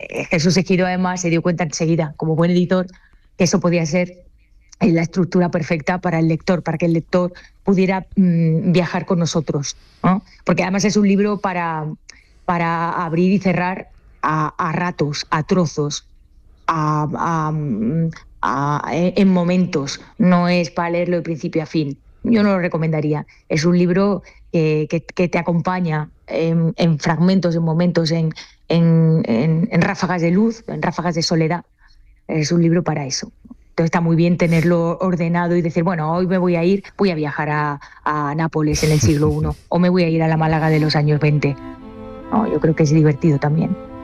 Jesús Ejido además se dio cuenta enseguida, como buen editor, que eso podía ser la estructura perfecta para el lector, para que el lector pudiera viajar con nosotros, ¿no? Porque además es un libro para abrir y cerrar a ratos, a trozos, a, a, en momentos, no es para leerlo de principio a fin. Yo no lo recomendaría. Es un libro que te acompaña en fragmentos, en momentos, en ráfagas de luz, en ráfagas de soledad. Es un libro para eso. Entonces está muy bien tenerlo ordenado y decir, bueno, hoy me voy a ir, voy a viajar a Nápoles en el siglo I o me voy a ir a la Málaga de los años 20. No, yo creo que es divertido también.